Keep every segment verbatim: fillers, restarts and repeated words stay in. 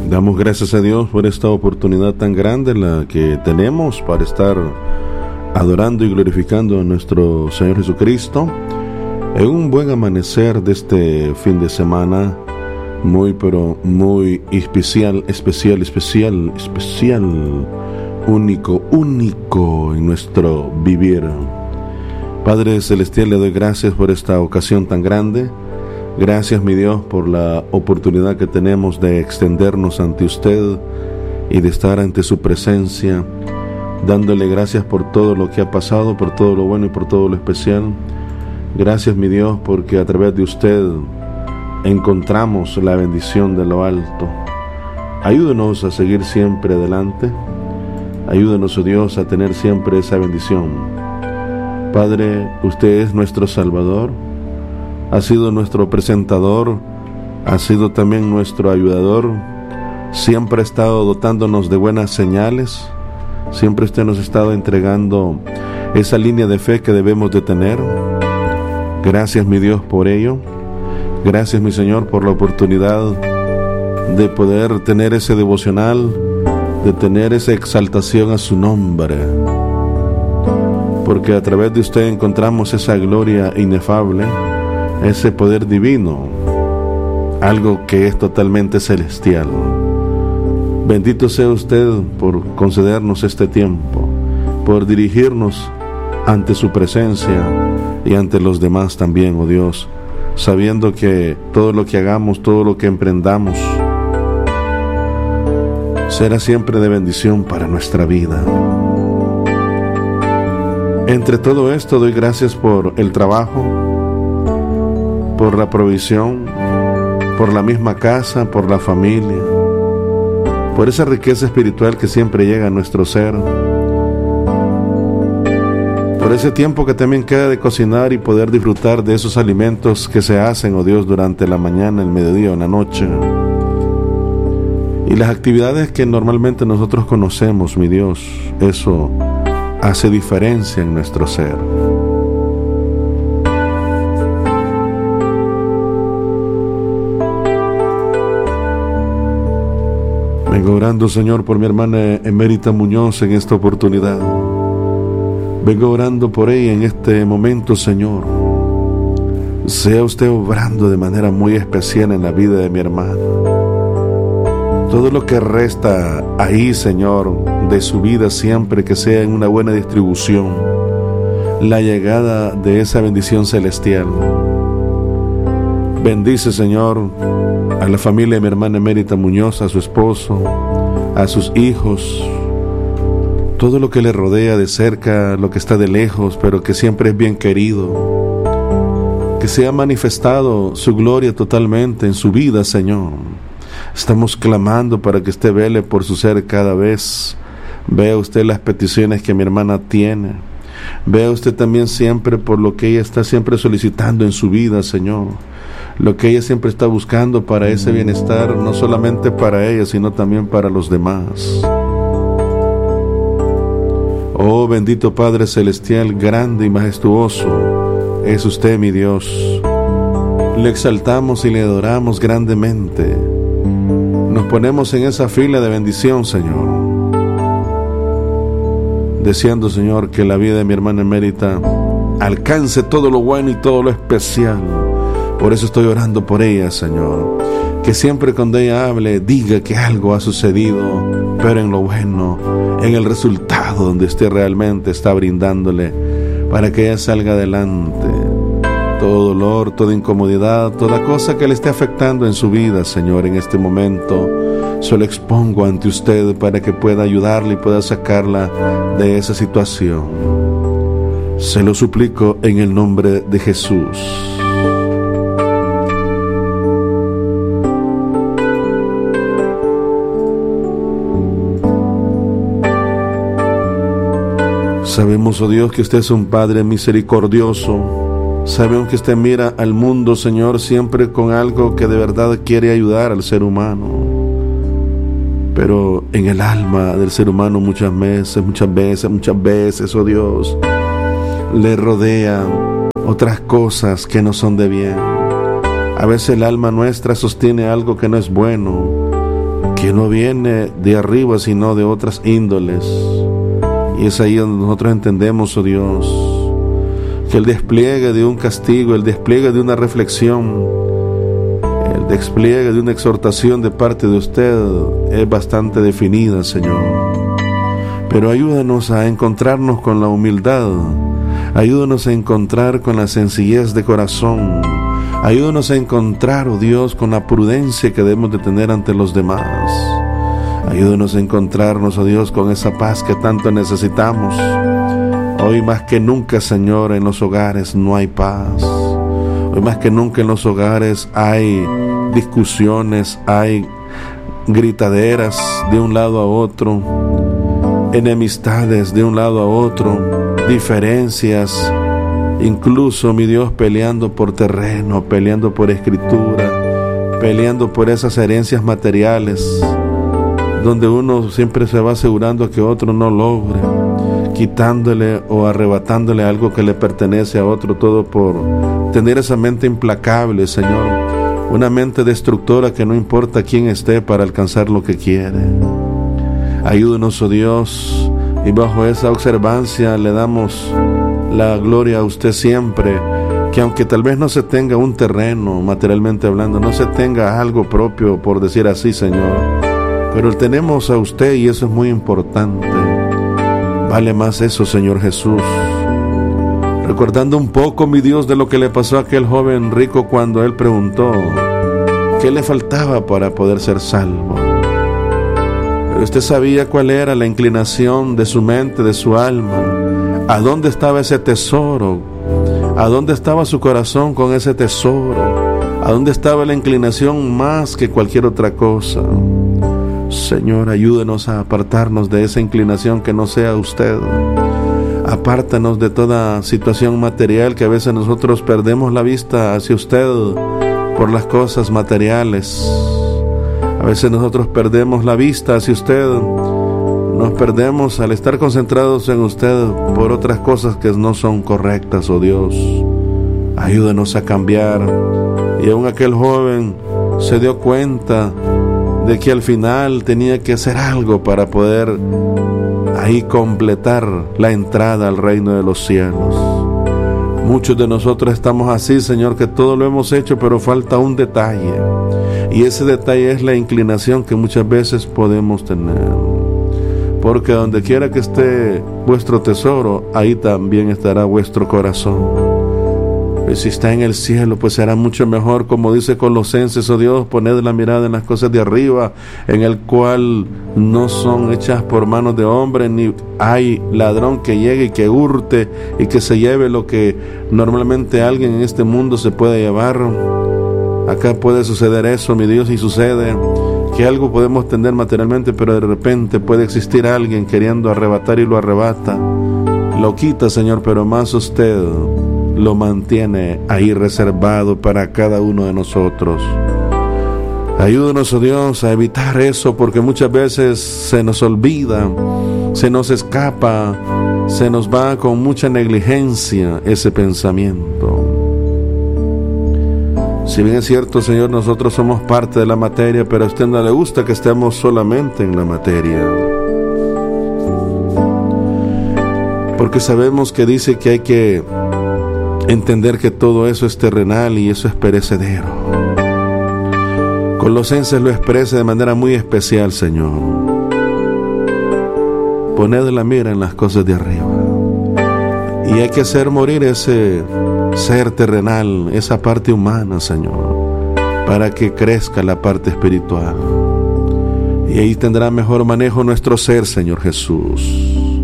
Damos gracias a Dios por esta oportunidad tan grande la que tenemos para estar adorando y glorificando a nuestro Señor Jesucristo en un buen amanecer de este fin de semana muy pero muy especial, especial, especial, especial, único, único en nuestro vivir. Padre Celestial, le doy gracias por esta ocasión tan grande. Gracias, mi Dios, por la oportunidad que tenemos de extendernos ante usted y de estar ante su presencia, dándole gracias por todo lo que ha pasado, por todo lo bueno y por todo lo especial. Gracias, mi Dios, porque a través de usted encontramos la bendición de lo alto. Ayúdenos a seguir siempre adelante. Ayúdenos, oh Dios, a tener siempre esa bendición. Padre, usted es nuestro Salvador. Ha sido nuestro presentador, ha sido también nuestro ayudador, siempre ha estado dotándonos de buenas señales, siempre usted nos ha estado entregando esa línea de fe que debemos de tener. Gracias, mi Dios, por ello. Gracias, mi Señor, por la oportunidad de poder tener ese devocional, de tener esa exaltación a su nombre, porque a través de usted encontramos esa gloria inefable, ese poder divino, algo que es totalmente celestial. Bendito sea usted por concedernos este tiempo, por dirigirnos ante su presencia y ante los demás también, oh Dios, sabiendo que todo lo que hagamos, todo lo que emprendamos, será siempre de bendición para nuestra vida. Entre todo esto, doy gracias por el trabajo, por la provisión, por la misma casa, por la familia, por esa riqueza espiritual que siempre llega a nuestro ser, por ese tiempo que también queda de cocinar y poder disfrutar de esos alimentos que se hacen, oh Dios, durante la mañana, el mediodía o la noche, y las actividades que normalmente nosotros conocemos, mi Dios. Eso hace diferencia en nuestro ser. Vengo orando, Señor, por mi hermana Emérita Muñoz en esta oportunidad. Vengo orando por ella en este momento, Señor. Sea usted obrando de manera muy especial en la vida de mi hermana. Todo lo que resta ahí, Señor, de su vida, siempre que sea en una buena distribución, la llegada de esa bendición celestial. Bendice, Señor, a la familia de mi hermana Emérita Muñoz, a su esposo, a sus hijos, todo lo que le rodea de cerca, lo que está de lejos, pero que siempre es bien querido. Que se ha manifestado su gloria totalmente en su vida, Señor. Estamos clamando para que usted vele por su ser cada vez. Vea usted las peticiones que mi hermana tiene. Vea usted también siempre por lo que ella está siempre solicitando en su vida, Señor. Lo que ella siempre está buscando para ese bienestar, no solamente para ella, sino también para los demás. Oh, bendito Padre Celestial, grande y majestuoso es usted, mi Dios. Le exaltamos y le adoramos grandemente. Nos ponemos en esa fila de bendición, Señor, deseando, Señor, que la vida de mi hermana Emérita alcance todo lo bueno y todo lo especial. Por eso estoy orando por ella, Señor. Que siempre cuando ella hable, diga que algo ha sucedido, pero en lo bueno, en el resultado donde usted realmente está brindándole para que ella salga adelante. Todo dolor, toda incomodidad, toda cosa que le esté afectando en su vida, Señor, en este momento, solo expongo ante usted para que pueda ayudarle y pueda sacarla de esa situación. Se lo suplico en el nombre de Jesús. Sabemos, oh Dios, que usted es un Padre misericordioso. Sabemos que usted mira al mundo, Señor, siempre con algo que de verdad quiere ayudar al ser humano. Pero en el alma del ser humano muchas veces, muchas veces, muchas veces, oh Dios, le rodean otras cosas que no son de bien. A veces el alma nuestra sostiene algo que no es bueno, que no viene de arriba, sino de otras índoles. Y es ahí donde nosotros entendemos, oh Dios, que el despliegue de un castigo, el despliegue de una reflexión, el despliegue de una exhortación de parte de usted es bastante definida, Señor. Pero ayúdanos a encontrarnos con la humildad, ayúdanos a encontrar con la sencillez de corazón, ayúdanos a encontrar, oh Dios, con la prudencia que debemos de tener ante los demás. Ayúdanos a encontrarnos, oh Dios, con esa paz que tanto necesitamos. Hoy más que nunca, Señor, en los hogares no hay paz. Hoy más que nunca en los hogares hay discusiones, hay gritaderas de un lado a otro, enemistades de un lado a otro, diferencias, incluso, mi Dios, peleando por terreno, peleando por escritura, peleando por esas herencias materiales, donde uno siempre se va asegurando que otro no logre, quitándole o arrebatándole algo que le pertenece a otro, todo por tener esa mente implacable, Señor, una mente destructora que no importa quién esté para alcanzar lo que quiere. Ayúdenos, oh Dios, y bajo esa observancia le damos la gloria a usted siempre, que aunque tal vez no se tenga un terreno, materialmente hablando, no se tenga algo propio, por decir así, Señor, pero tenemos a usted y eso es muy importante. Vale más eso, Señor Jesús. Recordando un poco, mi Dios, de lo que le pasó a aquel joven rico cuando él preguntó qué le faltaba para poder ser salvo. Pero usted sabía cuál era la inclinación de su mente, de su alma. ¿A dónde estaba ese tesoro? ¿A dónde estaba su corazón con ese tesoro? ¿A dónde estaba la inclinación más que cualquier otra cosa? Señor, ayúdenos a apartarnos de esa inclinación que no sea usted. Apártanos de toda situación material que a veces nosotros perdemos la vista hacia usted por las cosas materiales. A veces nosotros perdemos la vista hacia usted, nos perdemos al estar concentrados en usted por otras cosas que no son correctas, oh Dios. Ayúdenos a cambiar. Y aún aquel joven se dio cuenta de que al final tenía que hacer algo para poder ahí completar la entrada al reino de los cielos. Muchos de nosotros estamos así, Señor, que todo lo hemos hecho, pero falta un detalle. Y ese detalle es la inclinación que muchas veces podemos tener. Porque donde quiera que esté vuestro tesoro, ahí también estará vuestro corazón. Si está en el cielo, pues será mucho mejor, como dice Colosenses, oh Dios, poned la mirada en las cosas de arriba, en el cual no son hechas por manos de hombre, ni hay ladrón que llegue y que hurte y que se lleve lo que normalmente alguien en este mundo se puede llevar. Acá puede suceder eso, mi Dios, y sucede que algo podemos tener materialmente, pero de repente puede existir alguien queriendo arrebatar y lo arrebata, lo quita, Señor, pero más usted lo mantiene ahí reservado para cada uno de nosotros. Ayúdanos, oh Dios, a evitar eso, porque muchas veces se nos olvida, se nos escapa, se nos va con mucha negligencia ese pensamiento. Si bien es cierto, Señor, nosotros somos parte de la materia, pero a usted no le gusta que estemos solamente en la materia, porque sabemos que dice que hay que entender que todo eso es terrenal y eso es perecedero. Colosenses lo expresa de manera muy especial, Señor. Poned la mira en las cosas de arriba. Y hay que hacer morir ese ser terrenal, esa parte humana, Señor, para que crezca la parte espiritual. Y ahí tendrá mejor manejo nuestro ser, Señor Jesús.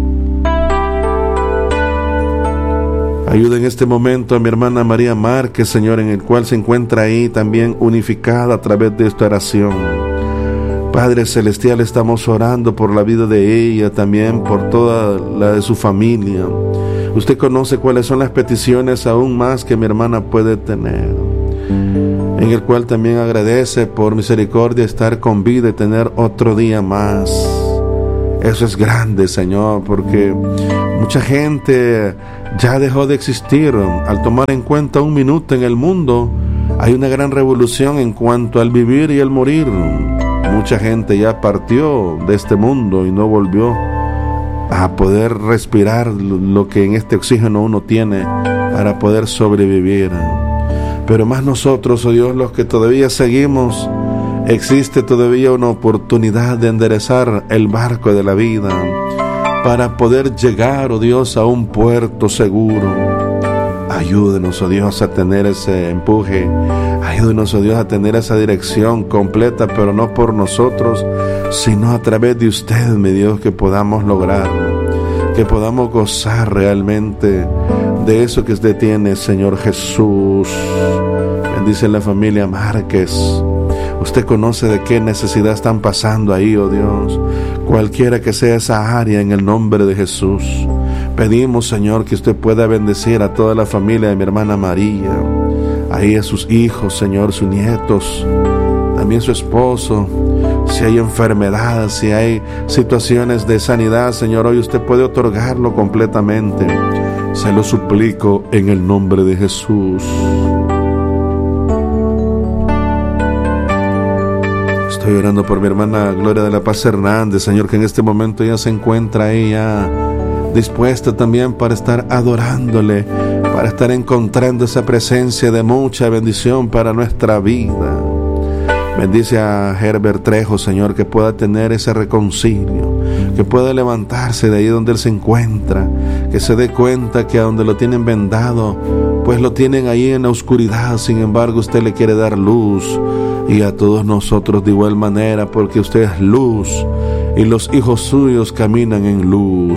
Ayuda en este momento a mi hermana María Márquez, Señor, en el cual se encuentra ahí también unificada a través de esta oración. Padre Celestial, estamos orando por la vida de ella, también por toda la de su familia. Usted conoce cuáles son las peticiones aún más que mi hermana puede tener, en el cual también agradece por misericordia estar con vida y tener otro día más. Eso es grande, Señor, porque mucha gente ya dejó de existir. Al tomar en cuenta un minuto en el mundo, hay una gran revolución en cuanto al vivir y el morir. mucha gente ya partió de este mundo y no volvió a poder respirar lo que en este oxígeno uno tiene para poder sobrevivir. Pero más nosotros, oh Dios, los que todavía seguimos, existe todavía una oportunidad de enderezar el barco de la vida para poder llegar, oh Dios, a un puerto seguro. Ayúdenos, oh Dios, a tener ese empuje. Ayúdenos, oh Dios, a tener esa dirección completa, pero no por nosotros, sino a través de usted, mi Dios, que podamos lograrlo, que podamos gozar realmente de eso que usted tiene, Señor Jesús. Bendice la familia Márquez. Usted conoce de qué necesidad están pasando ahí, oh Dios, cualquiera que sea esa área, en el nombre de Jesús. Pedimos, Señor, que usted pueda bendecir a toda la familia de mi hermana María, ahí a sus hijos, Señor, sus nietos, también su esposo. Si hay enfermedad, si hay situaciones de sanidad, Señor, hoy usted puede otorgarlo completamente. Se lo suplico en el nombre de Jesús. Estoy orando por mi hermana Gloria de la Paz Hernández, Señor, que en este momento ya se encuentra ella dispuesta también para estar adorándole, para estar encontrando esa presencia de mucha bendición para nuestra vida. Bendice a Herbert Trejo, Señor, que pueda tener ese reconcilio, que pueda levantarse de ahí donde él se encuentra, que se dé cuenta que a donde lo tienen vendado, pues lo tienen ahí en la oscuridad. Sin embargo, usted le quiere dar luz, y a todos nosotros de igual manera, porque usted es luz y los hijos suyos caminan en luz.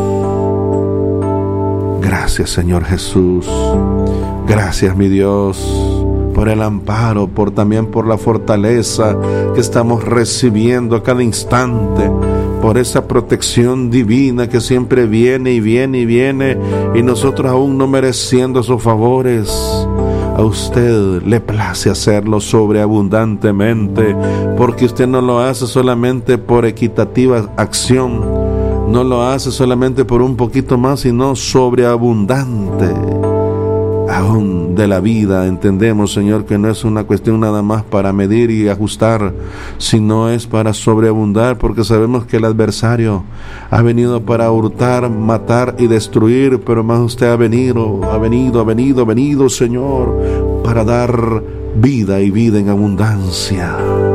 Gracias, Señor Jesús. Gracias, mi Dios, por el amparo, por también por la fortaleza que estamos recibiendo a cada instante, por esa protección divina que siempre viene y viene y viene, y nosotros aún no mereciendo sus favores, a usted le place hacerlo sobreabundantemente, porque usted no lo hace solamente por equitativa acción, no lo hace solamente por un poquito más, sino sobreabundante aún de la vida. Entendemos, Señor, que no es una cuestión nada más para medir y ajustar, sino es para sobreabundar, porque sabemos que el adversario ha venido para hurtar, matar y destruir, pero más usted ha venido, ha venido, ha venido, ha venido, Señor, para dar vida y vida en abundancia.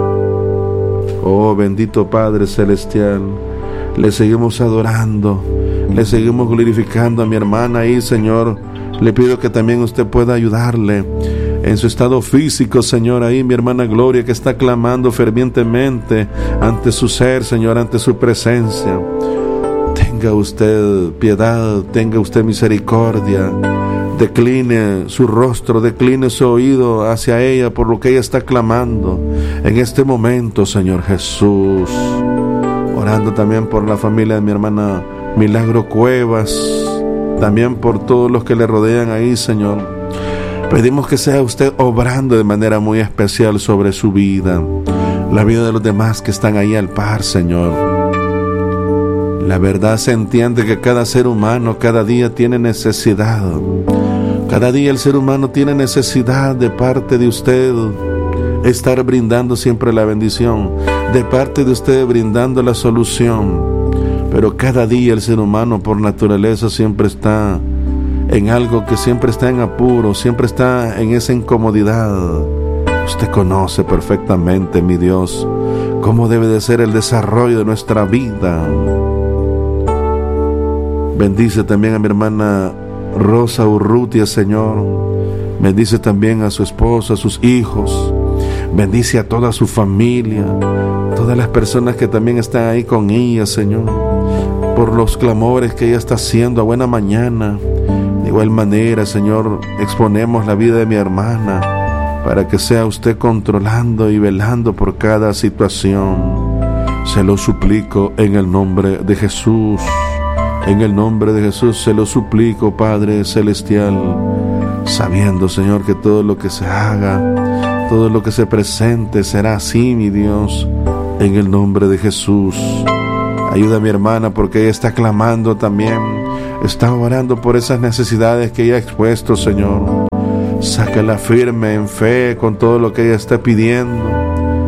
Oh, bendito Padre Celestial, le seguimos adorando, le seguimos glorificando a mi hermana ahí, Señor. Le pido que también usted pueda ayudarle en su estado físico, Señor. Ahí mi hermana Gloria, que está clamando fervientemente ante su ser, Señor, ante su presencia. Tenga usted piedad, tenga usted misericordia. Decline su rostro, decline su oído hacia ella por lo que ella está clamando en este momento, Señor Jesús. Orando también por la familia de mi hermana Milagro Cuevas, también por todos los que le rodean ahí, Señor. Pedimos que sea usted obrando de manera muy especial sobre su vida, la vida de los demás que están ahí al par, Señor. La verdad se entiende que cada ser humano cada día tiene necesidad. Cada día el ser humano tiene necesidad de parte de usted, estar brindando siempre la bendición, de parte de usted brindando la solución. Pero cada día el ser humano por naturaleza siempre está en algo, que siempre está en apuro, siempre está en esa incomodidad. Usted conoce perfectamente, mi Dios, cómo debe de ser el desarrollo de nuestra vida. Bendice también a mi hermana Rosa Urrutia, Señor. Bendice también a su esposo, a sus hijos. Bendice a toda su familia, todas las personas que también están ahí con ella, Señor, por los clamores que ella está haciendo a buena mañana. De igual manera, Señor, exponemos la vida de mi hermana para que sea usted controlando y velando por cada situación. Se lo suplico en el nombre de Jesús. En el nombre de Jesús se lo suplico, Padre Celestial, sabiendo, Señor, que todo lo que se haga, todo lo que se presente será así, mi Dios, en el nombre de Jesús. Ayuda a mi hermana porque ella está clamando también, está orando por esas necesidades que ella ha expuesto, Señor. Sácala firme en fe con todo lo que ella está pidiendo.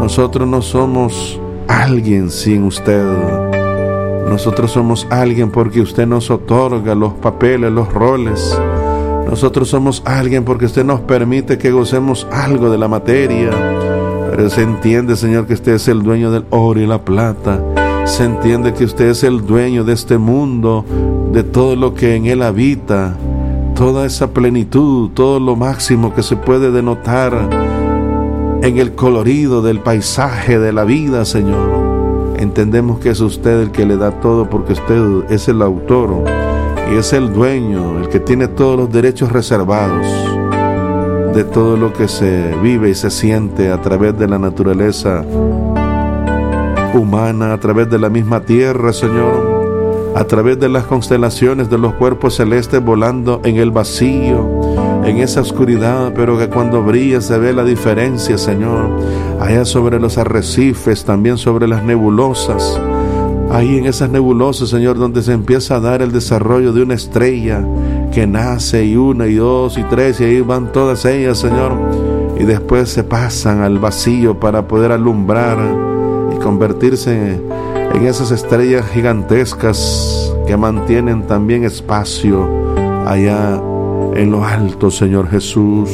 Nosotros no somos alguien sin usted. Nosotros somos alguien porque usted nos otorga los papeles, los roles. Nosotros somos alguien porque usted nos permite que gocemos algo de la materia. Pero se entiende, Señor, que usted es el dueño del oro y la plata. Se entiende que usted es el dueño de este mundo, de todo lo que en él habita, toda esa plenitud, todo lo máximo que se puede denotar en el colorido del paisaje de la vida, Señor. Entendemos que es usted el que le da todo, porque usted es el autor y es el dueño, el que tiene todos los derechos reservados de todo lo que se vive y se siente a través de la naturaleza humana, a través de la misma tierra, Señor, a través de las constelaciones de los cuerpos celestes volando en el vacío, en esa oscuridad, pero que cuando brilla se ve la diferencia, Señor, allá sobre los arrecifes, también sobre las nebulosas, ahí en esas nebulosas, Señor, donde se empieza a dar el desarrollo de una estrella que nace, y una, y dos, y tres, y ahí van todas ellas, Señor, y después se pasan al vacío para poder alumbrar y convertirse en esas estrellas gigantescas que mantienen también espacio allá en lo alto, Señor Jesús.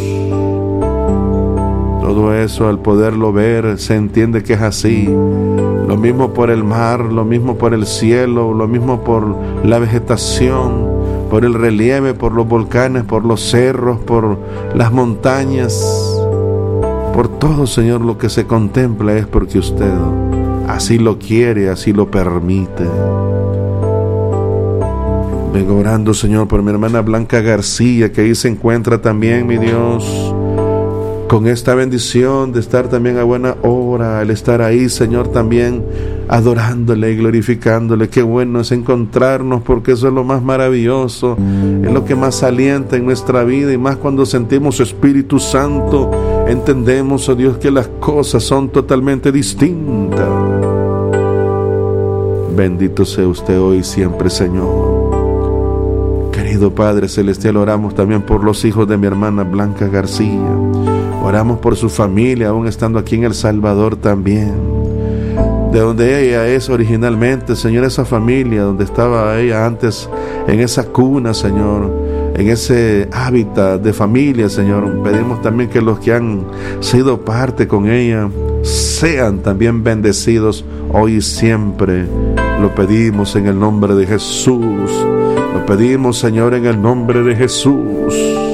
Todo eso, al poderlo ver, se entiende que es así. Lo mismo por el mar, lo mismo por el cielo, lo mismo por la vegetación, por el relieve, por los volcanes, por los cerros, por las montañas. Por todo, Señor, lo que se contempla es porque usted así lo quiere, así lo permite. Vengo orando, Señor, por mi hermana Blanca García, que ahí se encuentra también, mi Dios, con esta bendición de estar también a buena hora, al estar ahí, Señor, también adorándole y glorificándole. Qué bueno es encontrarnos, porque eso es lo más maravilloso, es lo que más alienta en nuestra vida, y más cuando sentimos su Espíritu Santo, entendemos, oh Dios, que las cosas son totalmente distintas. Bendito sea usted hoy siempre, Señor. Querido Padre Celestial, oramos también por los hijos de mi hermana Blanca García. Oramos por su familia, aún estando aquí en El Salvador también, de donde ella es originalmente, Señor, esa familia donde estaba ella antes, en esa cuna, Señor, en ese hábitat de familia, Señor. Pedimos también que los que han sido parte con ella sean también bendecidos hoy y siempre. Lo pedimos en el nombre de Jesús. Lo pedimos, Señor, en el nombre de Jesús.